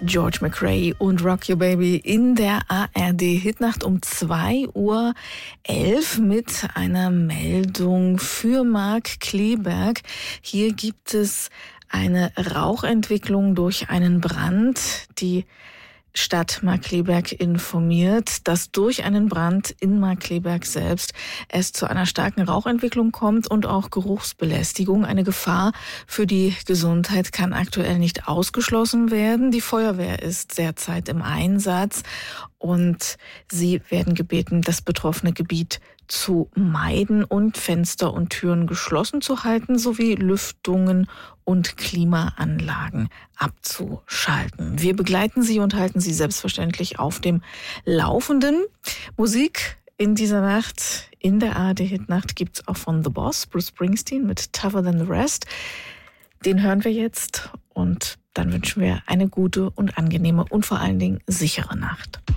George McRae und Rock Your Baby in der ARD-Hitnacht um 2:11 Uhr mit einer Meldung für Mark Kleberg. Hier gibt es eine Rauchentwicklung durch einen Brand. Die Stadt Markkleeberg informiert, dass durch einen Brand in Markkleeberg selbst es zu einer starken Rauchentwicklung kommt und auch Geruchsbelästigung. Eine Gefahr für die Gesundheit kann aktuell nicht ausgeschlossen werden. Die Feuerwehr ist derzeit im Einsatz und sie werden gebeten, das betroffene Gebiet zu meiden und Fenster und Türen geschlossen zu halten, sowie Lüftungen und Klimaanlagen abzuschalten. Wir begleiten Sie und halten Sie selbstverständlich auf dem Laufenden. Musik in dieser Nacht, in der ARD-Hitnacht, gibt's auch von The Boss, Bruce Springsteen mit Tougher Than the Rest. Den hören wir jetzt und dann wünschen wir eine gute und angenehme und vor allen Dingen sichere Nacht.